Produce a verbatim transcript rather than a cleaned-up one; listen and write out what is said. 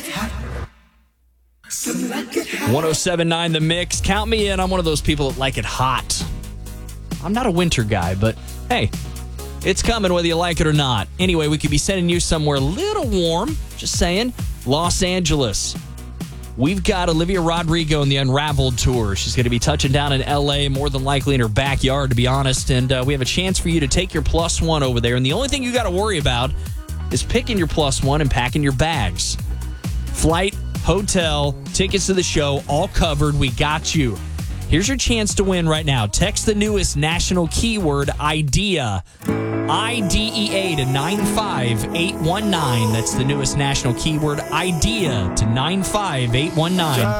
one oh seven point nine The Mix. Count me in. I'm one of those people that like it hot. I'm not a winter guy, but hey, it's coming whether you like it or not. Anyway, we could be sending you somewhere a little warm. Just saying. Los Angeles. We've got Olivia Rodrigo in the Unraveled Tour. She's going to be touching down in L A, more than likely in her backyard, to be honest. And uh, we have a chance for you to take your plus one over there. And the only thing you got to worry about is picking your plus one and packing your bags. Flight, hotel, tickets to the show, all covered. We got you. Here's your chance to win right now. Text the newest national keyword, IDEA. I D E A to nine five eight one nine. That's the newest national keyword, IDEA, to nine five eight one nine.